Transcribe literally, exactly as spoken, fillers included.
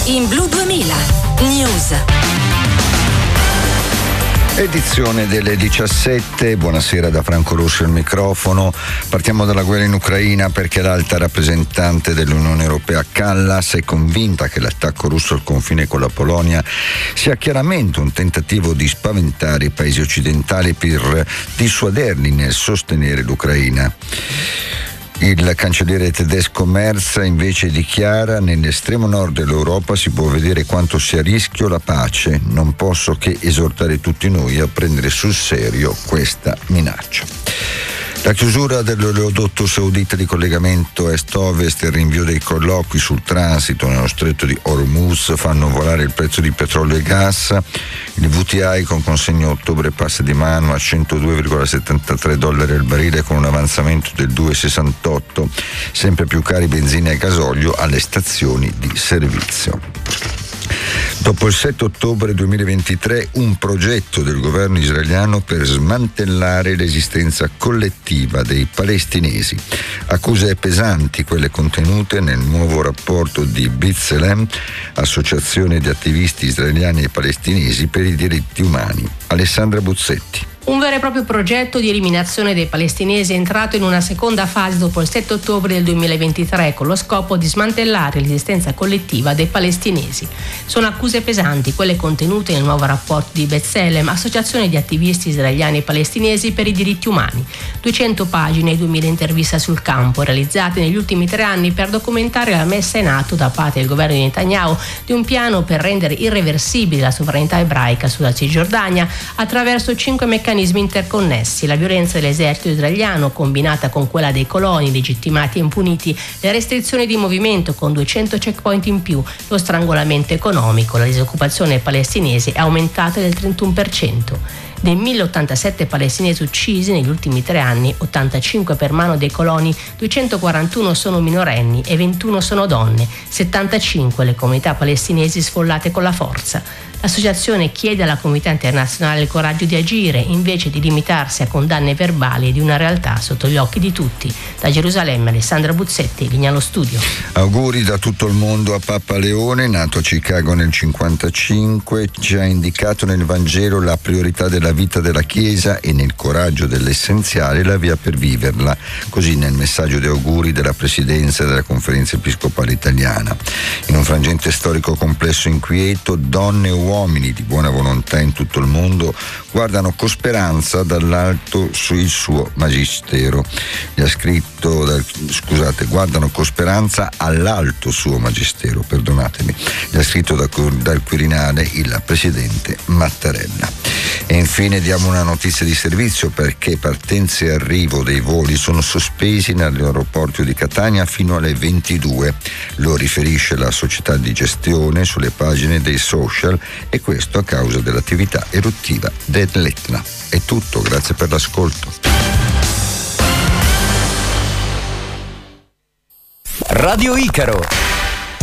In Blu duemila News. Edizione delle diciassette, buonasera da Franco Rossi al microfono. Partiamo dalla guerra in Ucraina perché l'alta rappresentante dell'Unione Europea Kallas è convinta che l'attacco russo al confine con la Polonia sia chiaramente un tentativo di spaventare i paesi occidentali per dissuaderli nel sostenere l'Ucraina. Il cancelliere tedesco Merz invece dichiara: nell'estremo nord dell'Europa si può vedere quanto sia a rischio la pace, non posso che esortare tutti noi a prendere sul serio questa minaccia. La chiusura dell'oleodotto saudita di collegamento est-ovest e il rinvio dei colloqui sul transito nello stretto di Hormuz fanno volare il prezzo di petrolio e gas. Il V T I con consegna a ottobre passa di mano a centodue virgola settantatré dollari al barile con un avanzamento del due virgola sessantotto, sempre più cari benzina e gasolio alle stazioni di servizio. Dopo il sette ottobre duemilaventitré, un progetto del governo israeliano per smantellare l'esistenza collettiva dei palestinesi. Accuse pesanti quelle contenute nel nuovo rapporto di B'Tselem, associazione di attivisti israeliani e palestinesi per i diritti umani. Alessandra Buzzetti. Un vero e proprio progetto di eliminazione dei palestinesi è entrato in una seconda fase dopo il sette ottobre del duemilaventitré con lo scopo di smantellare l'esistenza collettiva dei palestinesi. Sono accuse pesanti quelle contenute nel nuovo rapporto di B'Tselem, associazione di attivisti israeliani e palestinesi per i diritti umani. duecento pagine e duemila interviste sul campo realizzate negli ultimi tre anni per documentare la messa in atto da parte del governo di Netanyahu di un piano per rendere irreversibile la sovranità ebraica sulla Cisgiordania attraverso cinque meccanismi interconnessi: la violenza dell'esercito israeliano combinata con quella dei coloni legittimati e impuniti, le restrizioni di movimento con duecento checkpoint in più, lo strangolamento economico. La disoccupazione palestinese è aumentata del trentuno per cento. Dei mille ottantasette palestinesi uccisi negli ultimi tre anni, ottantacinque per mano dei coloni, duecentoquarantuno sono minorenni e ventuno sono donne, settantacinque le comunità palestinesi sfollate con la forza. L'associazione chiede alla comunità internazionale il coraggio di agire invece di limitarsi a condanne verbali di una realtà sotto gli occhi di tutti. Da Gerusalemme, Alessandra Buzzetti, linea allo studio. Auguri da tutto il mondo a Papa Leone, nato a Chicago nel cinquantacinque, ci ha indicato nel Vangelo la priorità della vita della Chiesa e nel coraggio dell'essenziale la via per viverla. Così nel messaggio di auguri della Presidenza della Conferenza Episcopale Italiana. In un frangente storico complesso e inquieto, donne e uomini uomini di buona volontà in tutto il mondo guardano con speranza dall'alto sul suo magistero. Gli ha scritto, dal, scusate, guardano con speranza all'alto suo magistero, perdonatemi. Gli ha scritto da, dal Quirinale il presidente Mattarella. E infine diamo una notizia di servizio perché partenza e arrivo dei voli sono sospesi nell'aeroporto di Catania fino alle ventidue. Lo riferisce la società di gestione sulle pagine dei social e questo a causa dell'attività eruttiva dell'Etna. È tutto, grazie per l'ascolto. Radio Icaro.